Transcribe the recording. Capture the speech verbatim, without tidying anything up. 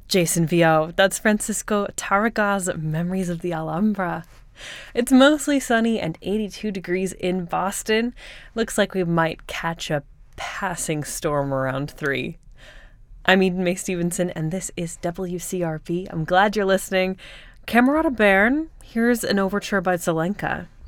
Jason Vio. That's Francisco Tarragal's Memories of the Alhambra. It's mostly sunny and eighty-two degrees in Boston. Looks like we might catch a passing storm around three. I'm Eden May Stevenson, and this is W C R P. I'm glad you're listening. Camerata Bairn, here's an overture by Zelenka.